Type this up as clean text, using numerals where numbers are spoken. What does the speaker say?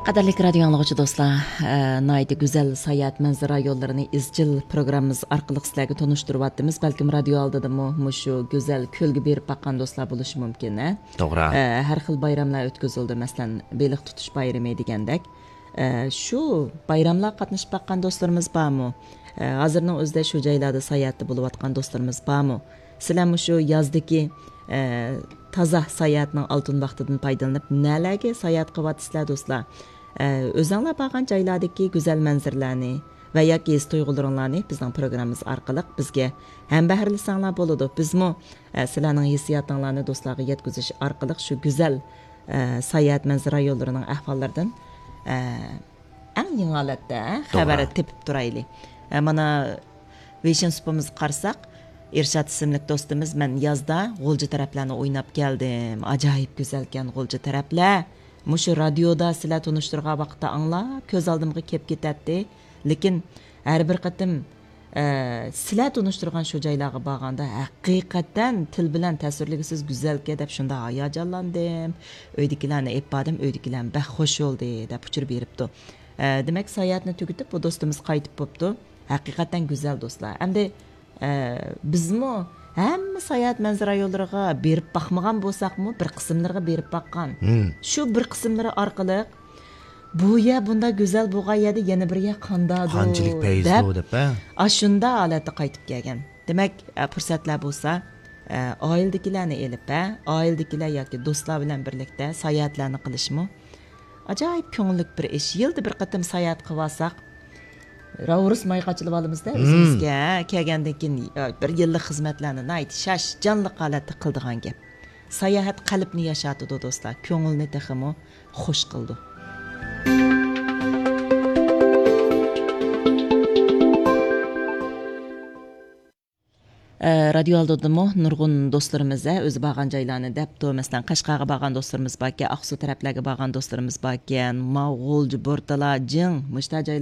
Qadarlik radio anlıqçı dostlar, naydi güzel sayat manzara yollarını izcil programımız arqılıq sizlərə tanışdırıb atdığımız, bəlkə radio aldıda mı şu güzel kölgü berib baxan dostlar buluşı mümkün. Doğru. Hər xil bayramlar ötküzüldü, məsələn, beliq tutuş bayramı degəndək. Şu bayramlar qatnışıb baxan dostlarımız barmı? Hazırның özdə şu jaylarda sayatda bulub atqan dostlarımız barmı? Sizlər şu yazdakı taza sayatның altın vaxtıdan paydalanıb nələrə sayat qıvatsızlar dostlar? Özünlər baxan jaylardakı gözəl mənzərələrini və ya gez tuyğularını bizning proqramımız arqılıq bizə həm bəhərlisanlar boludu. Bizmi sizlərning hissiyatlarını dostlarga yetküzüş arqılıq şu gözəl sayat mənzərə yollarının əhvallarından ən yeni holatda xəbər tepib turaylı. Mana Vision Supamız qarsaq İrşad isimlik dostumuz, mən yazda G'o'lji taraflarni o'ynab keldim. Ajoyib go'zalkan G'o'lji taraflar. Mushu radioda sizlar tunishtirgan vaqtda anglab, ko'z oldimga kelib ketadi. Lekin har bir qatim sizlar tunishtirgan shu joylarga borganda haqiqatan til bilan tasvirligisiz go'zalka deb shunda hayajonlandim. Uydagilarni aytdim, uydagilar bah xush bo'ldi deb uchir beribdi. Demak, sayatni tugatib bu do'stimiz qaytib bo'pti. Haqiqatan go'zal do'stlar. Endi bizmi hamma sayat manzara yo'llariga berib baxmagan bo'lsaqmi, bir qismlarga berib baxgan. Shu bir qismlari orqali bu ya bunda go'zal bo'lgan yerda yana bir ya qandadi. Qanchalik payizdi deb. Shunda holatga qaytib kelgan. Demak, fursatlar bo'lsa, oildagilarni elib, oildagilar yoki do'stlar bilan birlikda sayatlarni qilishmi? Ajoyib ko'ngillik bir ish. Yilda bir qatim sayat qilsak, Ravrus mayqachilib olamizda o'zimizga kelgandan keyin bir yillik xizmatlarni nayt shash jonli holatda qildigan gap. Sayohat qalbni yashatdi do'stlar, ko'ngilni texmo xush qildi. Radio aldodimi nurg'un do'stlarimizga o'zi borgan joylarni debdi, masalan Qashqarga borgan do'stlarimiz bor ekan, Aqsu taraflarga borgan do'stlarimiz bor ekan, G'o'lji Bo'rtala, Jing, mushta